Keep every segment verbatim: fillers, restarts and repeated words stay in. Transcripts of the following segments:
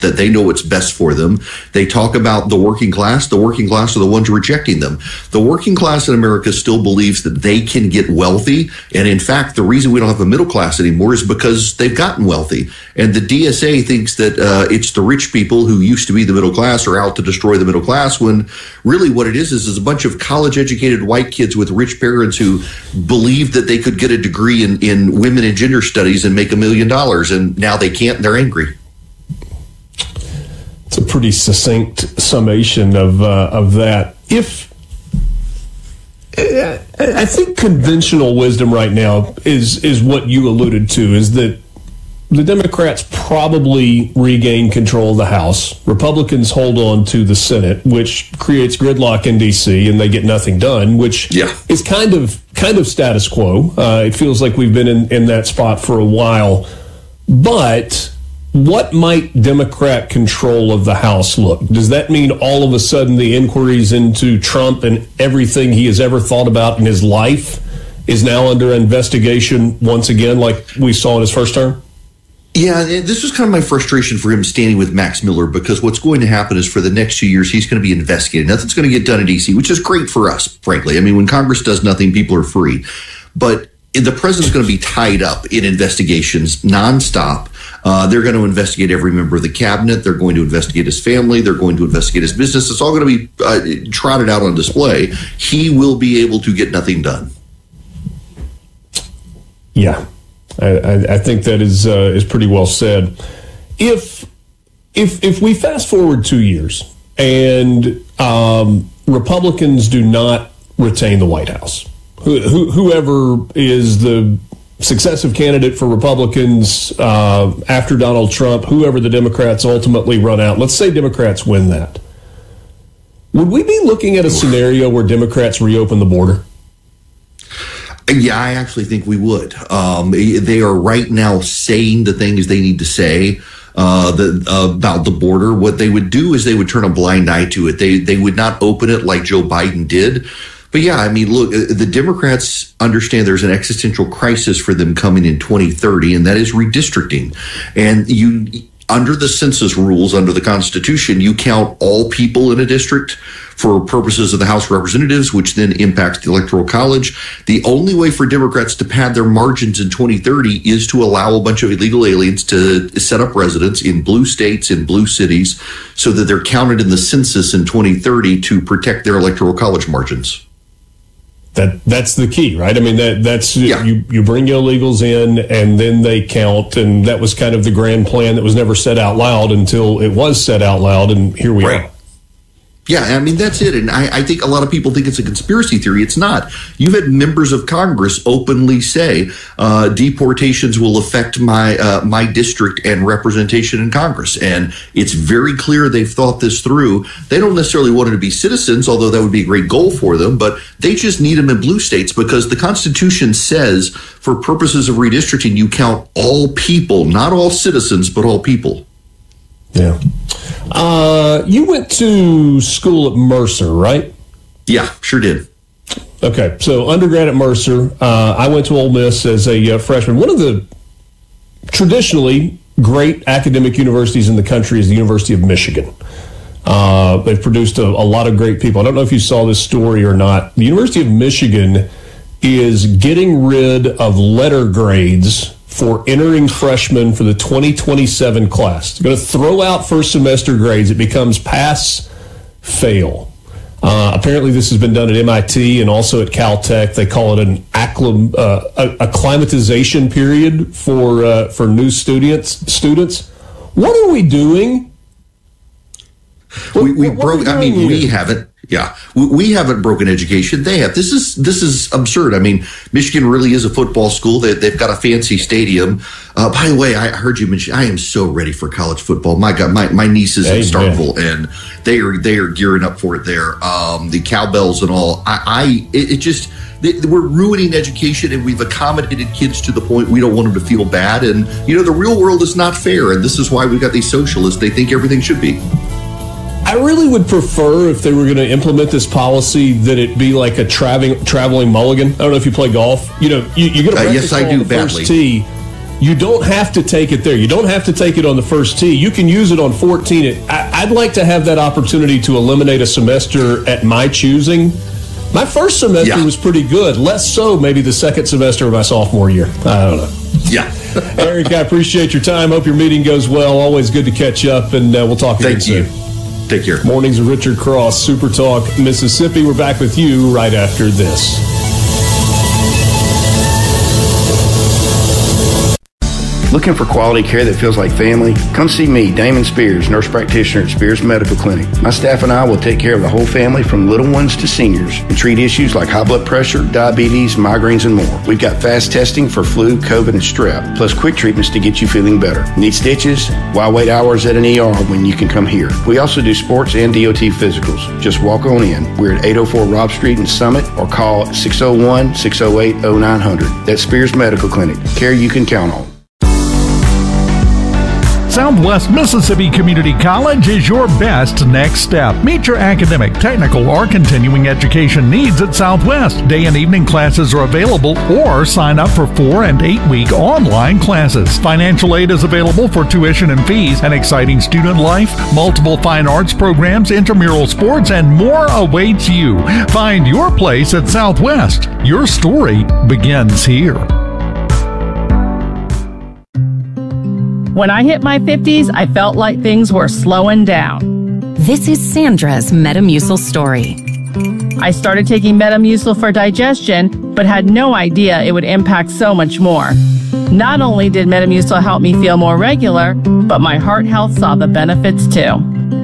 that they know what's best for them. They talk about the working class. The working class are the ones rejecting them. The working class in America still believes that they can get wealthy. And in fact, the reason we don't have a middle class anymore is because they've gotten wealthy. And the D S A thinks that uh, it's the rich people who used to be the middle class are out to destroy the middle class, when really what it is is, is a bunch of college-educated white kids with rich parents who believed that they could get a degree in, in women and gender studies and make a million dollars. And now they can't, and they're angry. It's a pretty succinct summation of uh, of that. If I think conventional wisdom right now is is what you alluded to, is that the Democrats probably regain control of the House. Republicans hold on to the Senate, which creates gridlock in D C, and they get nothing done, which yeah. is kind of kind of status quo. Uh, it feels like we've been in, in that spot for a while. But what might Democrat control of the House look? Does that mean all of a sudden the inquiries into Trump and everything he has ever thought about in his life is now under investigation once again, like we saw in his first term? Yeah, this was kind of my frustration for him standing with Max Miller, because what's going to happen is for the next two years, he's going to be investigated. Nothing's going to get done in D C, which is great for us, frankly. I mean, when Congress does nothing, people are free. But the president's going to be tied up in investigations nonstop. Uh, they're going to investigate every member of the cabinet. They're going to investigate his family. They're going to investigate his business. It's all going to be uh, trotted out on display. He will be able to get nothing done. Yeah, I, I think that is uh, is pretty well said. If if if we fast forward two years and um, Republicans do not retain the White House, who, who, whoever is the successive candidate for Republicans uh, after Donald Trump, whoever the Democrats ultimately run out, let's say Democrats win that, would we be looking at a scenario where Democrats reopen the border? Yeah, I actually think we would. Um, they are right now saying the things they need to say uh, the, uh, about the border. What they would do is they would turn a blind eye to it. They they would not open it like Joe Biden did. But yeah, I mean, look, the Democrats understand there's an existential crisis for them coming in twenty thirty, and that is redistricting. And you, under the census rules, under the Constitution, you count all people in a district for purposes of the House of Representatives, which then impacts the Electoral College. The only way for Democrats to pad their margins in twenty thirty is to allow a bunch of illegal aliens to set up residence in blue states, in blue cities, so that they're counted in the census in twenty thirty to protect their Electoral College margins. That that's the key, right? I mean, that that's yeah. you, you bring illegals in and then they count, and that was kind of the grand plan that was never said out loud until it was said out loud, and here we right. are. Yeah, I mean, that's it. And I, I think a lot of people think it's a conspiracy theory. It's not. You've had members of Congress openly say uh, deportations will affect my uh, my district and representation in Congress. And it's very clear they've thought this through. They don't necessarily want it to be citizens, although that would be a great goal for them. But they just need them in blue states because the Constitution says for purposes of redistricting, you count all people, not all citizens, but all people. Yeah. Uh, you went to school at Mercer, right? Yeah, sure did. Okay, so undergrad at Mercer. Uh, I went to Ole Miss as a uh, freshman. One of the traditionally great academic universities in the country is the University of Michigan. Uh, they've produced a, a lot of great people. I don't know if you saw this story or not. The University of Michigan is getting rid of letter grades for entering freshmen for the twenty twenty-seven class. They're going to throw out first semester grades. It becomes pass, fail. Uh, apparently this has been done at M I T and also at Caltech. They call it an acclim, uh, acclimatization period for uh, for new students. Students, what are we doing? What, we we what broke. I mean, here? we haven't. Yeah, we, we haven't broken education. They have. This is this is absurd. I mean, Michigan really is a football school. They, they've got a fancy stadium. Uh, by the way, I heard you mention. I am so ready for college football. My God, my, my niece is in Starkville, and they are they are gearing up for it there. Um, the cowbells and all. I, I it, it just. We're ruining education, and we've accommodated kids to the point we don't want them to feel bad. And you know, the real world is not fair, and this is why we've got these socialists. They think everything should be. I really would prefer if they were going to implement this policy that it be like a traveling traveling mulligan. I don't know if you play golf. You know, you, you get a uh, yes, I do the badly. First tee, You don't have to take it there. You don't have to take it on the first tee. You can use it on fourteen. I, I'd like to have that opportunity to eliminate a semester at my choosing. My first semester yeah. was pretty good. Less so maybe the second semester of my sophomore year. I don't know. Yeah. Eric, I appreciate your time. Hope your meeting goes well. Always good to catch up, and uh, we'll talk again Thank you. soon. Take care. Mornings with Richard Cross, Super Talk Mississippi. We're back with you right after this. Looking for quality care that feels like family? Come see me, Damon Spears, nurse practitioner at Spears Medical Clinic. My staff and I will take care of the whole family from little ones to seniors and treat issues like high blood pressure, diabetes, migraines, and more. We've got fast testing for flu, COVID, and strep, plus quick treatments to get you feeling better. Need stitches? Why wait hours at an E R when you can come here? We also do sports and D O T physicals. Just walk on in. We're at eight oh four Robb Street in Summit or call six oh one, six oh eight, oh nine hundred. That's Spears Medical Clinic. Care you can count on. Southwest Mississippi Community College is your best next step. Meet your academic, technical, or continuing education needs at Southwest. Day and evening classes are available, or sign up for four and eight week online classes. Financial aid is available for tuition and fees, an exciting student life, multiple fine arts programs, intramural sports, and more awaits you. Find your place at Southwest. Your story begins here. When I hit my fifties, I felt like things were slowing down. This is Sandra's Metamucil story. I started taking Metamucil for digestion, but had no idea it would impact so much more. Not only did Metamucil help me feel more regular, but my heart health saw the benefits too.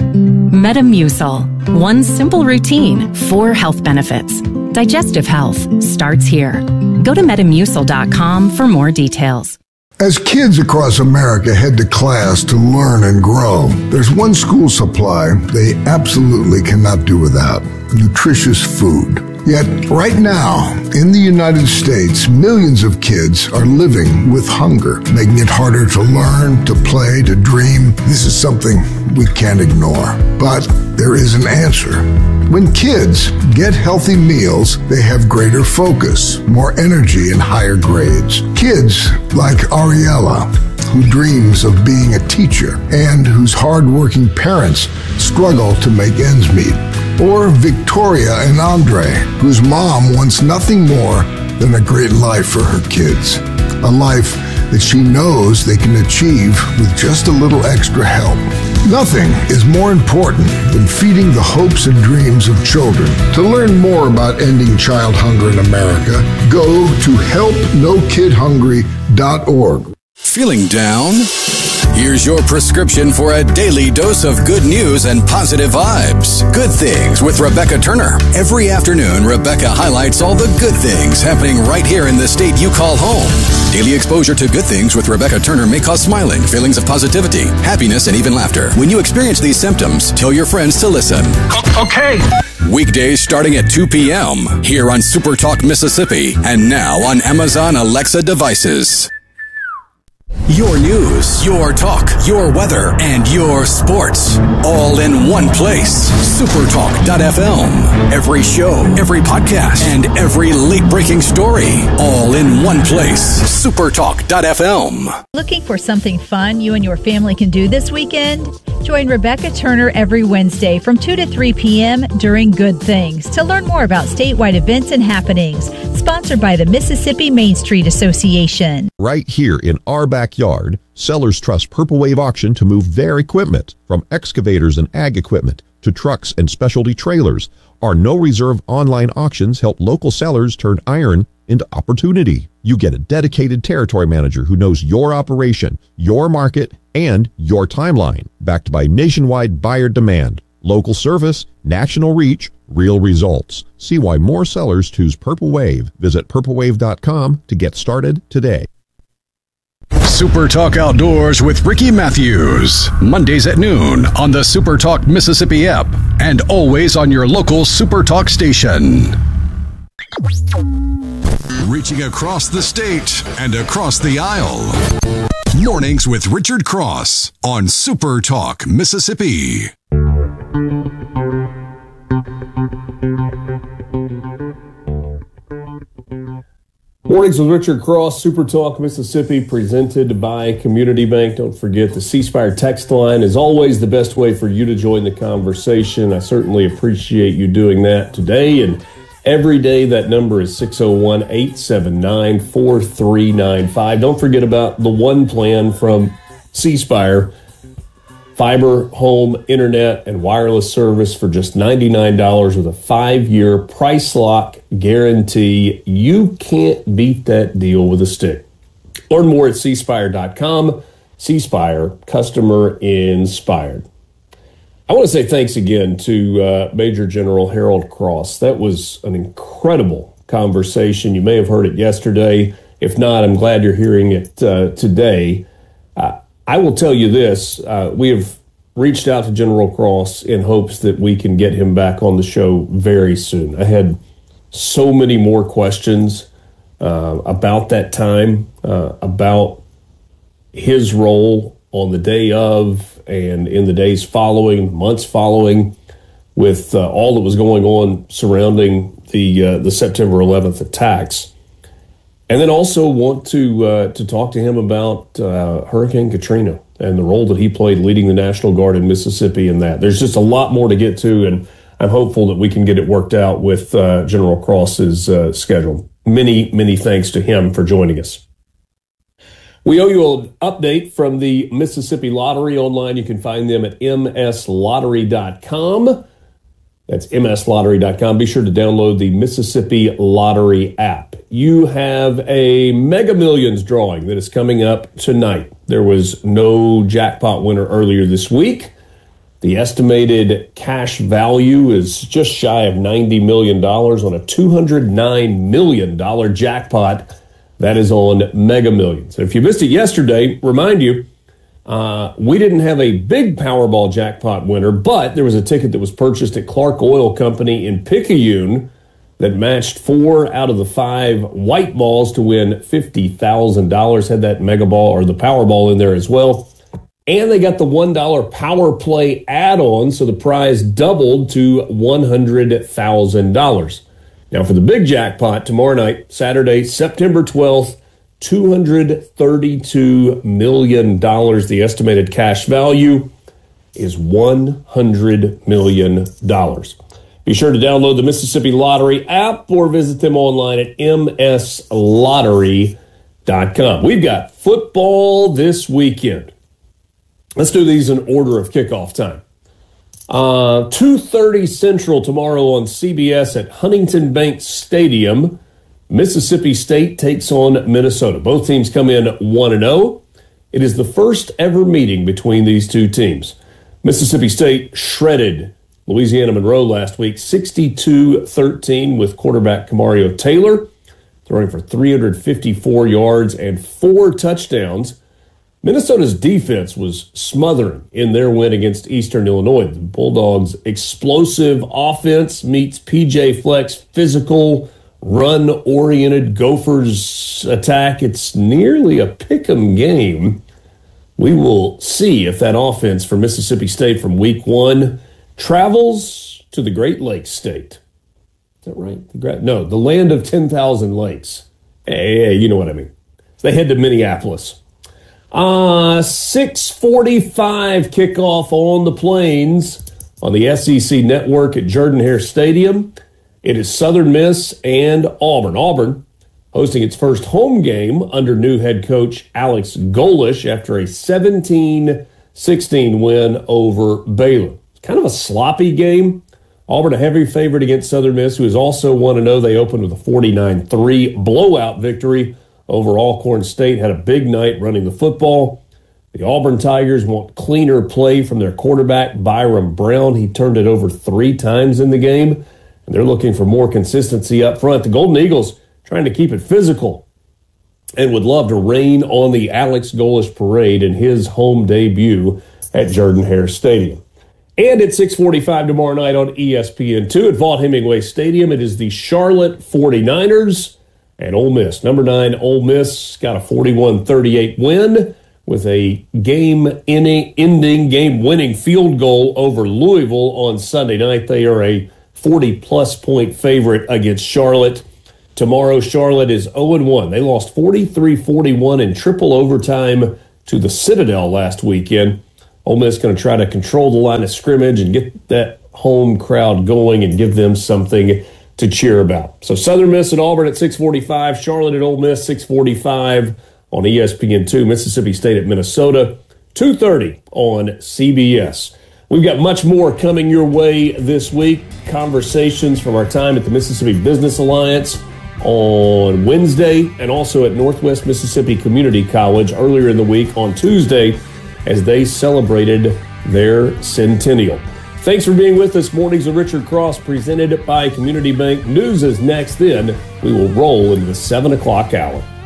Metamucil. One simple routine, four health benefits. Digestive health starts here. Go to metamucil dot com for more details. As kids across America head to class to learn and grow, there's one school supply they absolutely cannot do without: nutritious food. Yet, right now, in the United States, millions of kids are living with hunger, making it harder to learn, to play, to dream. This is something we can't ignore. But there is an answer. When kids get healthy meals, they have greater focus, more energy, and higher grades. Kids like Ariella, who dreams of being a teacher and whose hardworking parents struggle to make ends meet. Or Victoria and Andre, whose mom wants nothing more than a great life for her kids. A life that she knows they can achieve with just a little extra help. Nothing is more important than feeding the hopes and dreams of children. To learn more about ending child hunger in America, go to help no kid hungry dot org. Feeling down? Here's your prescription for a daily dose of good news and positive vibes. Good Things with Rebecca Turner. Every afternoon, Rebecca highlights all the good things happening right here in the state you call home. Daily exposure to Good Things with Rebecca Turner may cause smiling, feelings of positivity, happiness, and even laughter. When you experience these symptoms, tell your friends to listen. Okay. Weekdays starting at two p.m. here on Super Talk Mississippi and now on Amazon Alexa devices. Your news, your talk, your weather, and your sports. All in one place. supertalk dot f m. Every show, every podcast, and every late-breaking story. All in one place. supertalk dot f m. Looking for something fun you and your family can do this weekend? Join Rebecca Turner every Wednesday from two to three p.m. during Good Things to learn more about statewide events and happenings. Sponsored by the Mississippi Main Street Association. Right here in our backyard, sellers trust Purple Wave Auction to move their equipment, from excavators and ag equipment to trucks and specialty trailers. Our no-reserve online auctions help local sellers turn iron into opportunity. You get a dedicated territory manager who knows your operation, your market, and your timeline, backed by nationwide buyer demand, local service, national reach, real results. See why more sellers choose Purple Wave. Visit purple wave dot com to get started today. Super Talk Outdoors with Ricky Matthews. Mondays at noon on the Super Talk Mississippi app and always on your local Super Talk station. Reaching across the state and across the aisle. Mornings with Richard Cross on Super Talk Mississippi. Mornings with Richard Cross, Super Talk Mississippi, presented by Community Bank. Don't forget the C Spire text line is always the best way for you to join the conversation. I certainly appreciate you doing that today and every day. That number is six oh one, eight seven nine, four three nine five. Don't forget about the One Plan from C Spire. Fiber, home, internet, and wireless service for just ninety-nine dollars with a five-year price lock guarantee. You can't beat that deal with a stick. Learn more at c spire dot com. C Spire, customer inspired. I want to say thanks again to uh, Major General Harold Cross. That was an incredible conversation. You may have heard it yesterday. If not, I'm glad you're hearing it uh, today. Uh, I will tell you this, uh, we have reached out to General Cross in hopes that we can get him back on the show very soon. I had so many more questions uh, about that time, uh, about his role on the day of and in the days following, months following, with uh, all that was going on surrounding the uh, the September eleventh attacks. And then also want to uh, to talk to him about uh, Hurricane Katrina and the role that he played leading the National Guard in Mississippi in that. There's just a lot more to get to, and I'm hopeful that we can get it worked out with uh, General Cross's uh, schedule. Many, many thanks to him for joining us. We owe you an update from the Mississippi Lottery online. You can find them at m s lottery dot com. That's m s lottery dot com. Be sure to download the Mississippi Lottery app. You have a Mega Millions drawing that is coming up tonight. There was no jackpot winner earlier this week. The estimated cash value is just shy of ninety million dollars on a two hundred nine million dollars jackpot. That is on Mega Millions. If you missed it yesterday, remind you, Uh, we didn't have a big Powerball jackpot winner, but there was a ticket that was purchased at Clark Oil Company in Picayune that matched four out of the five white balls to win fifty thousand dollars. Had that mega ball or the Powerball in there as well. And they got the one dollar Power Play add-on, so the prize doubled to one hundred thousand dollars. Now for the big jackpot tomorrow night, Saturday, September twelfth, two hundred thirty-two million dollars. The estimated cash value is one hundred million dollars. Be sure to download the Mississippi Lottery app or visit them online at m s lottery dot com. We've got football this weekend. Let's do these in order of kickoff time. Uh, two thirty Central tomorrow on C B S at Huntington Bank Stadium. Mississippi State takes on Minnesota. Both teams come in one and oh. It is the first ever meeting between these two teams. Mississippi State shredded Louisiana Monroe last week, sixty-two thirteen, with quarterback Kamario Taylor throwing for three hundred fifty-four yards and four touchdowns. Minnesota's defense was smothering in their win against Eastern Illinois. The Bulldogs' explosive offense meets P J Fleck's physical, run-oriented Gophers attack. It's nearly a pick-em game. We will see if that offense for Mississippi State from week one travels to the Great Lakes State. Is that right? The gra- no, the land of ten thousand lakes. Hey, hey, you know what I mean. They head to Minneapolis. Uh, six forty-five kickoff on the Plains on the S E C Network at Jordan-Hare Stadium. It is Southern Miss and Auburn. Auburn hosting its first home game under new head coach Alex Golesh after a seventeen sixteen win over Baylor. It's kind of a sloppy game. Auburn a heavy favorite against Southern Miss, who is also one and oh. They opened with a forty-nine three blowout victory over Alcorn State. Had a big night running the football. The Auburn Tigers want cleaner play from their quarterback, Byram Brown. He turned it over three times in the game, and they're looking for more consistency up front. The Golden Eagles trying to keep it physical and would love to rain on the Alex Golesh parade in his home debut at Jordan-Hare Stadium. And at six forty-five tomorrow night on E S P N two at Vaught-Hemingway Stadium, it is the Charlotte forty-niners and Ole Miss. Number nine, Ole Miss got a forty-one thirty-eight win with a game-ending, game-winning field goal over Louisville on Sunday night. They are a forty-plus point favorite against Charlotte. Tomorrow, Charlotte is oh and one. They lost forty-three forty-one in triple overtime to the Citadel last weekend. Ole Miss going to try to control the line of scrimmage and get that home crowd going and give them something to cheer about. So Southern Miss at Auburn at six forty-five, Charlotte at Ole Miss six forty-five on E S P N two, Mississippi State at Minnesota two thirty on C B S. We've got much more coming your way this week. Conversations from our time at the Mississippi Business Alliance on Wednesday, and also at Northwest Mississippi Community College earlier in the week on Tuesday as they celebrated their centennial. Thanks for being with us. Mornings of Richard Cross presented by Community Bank. News is next, then we will roll into the seven o'clock hour.